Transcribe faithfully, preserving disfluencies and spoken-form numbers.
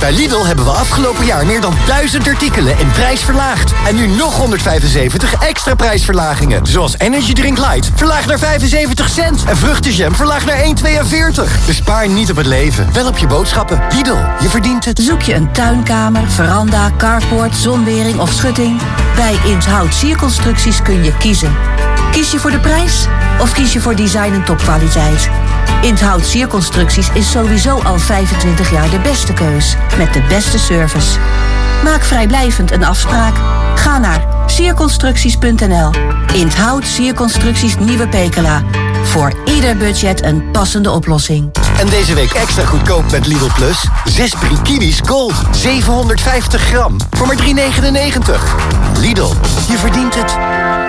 Bij Lidl hebben we afgelopen jaar meer dan duizend artikelen in prijs verlaagd. En nu nog honderdvijfenzeventig extra prijsverlagingen. Zoals Energy Drink Light, verlaagd naar vijfenzeventig cent. En vruchtenjam, verlaagd naar één komma tweeënveertig. Bespaar niet op het leven, wel op je boodschappen. Lidl, je verdient het. Zoek je een tuinkamer, veranda, carport, zonwering of schutting? Bij Inhoud Sierconstructies kun je kiezen. Kies je voor de prijs of kies je voor design en topkwaliteit? Inhoud Sierconstructies is sowieso al vijfentwintig jaar de beste keus. Met de beste service. Maak vrijblijvend een afspraak. Ga naar sierconstructies punt n l. Inhoud Sierconstructies Nieuwe Pekela. Voor ieder budget een passende oplossing. En deze week extra goedkoop met Lidl Plus. Zes Brikinis Gold. zevenhonderdvijftig gram. Voor maar drie negenennegentig. Lidl, je verdient het.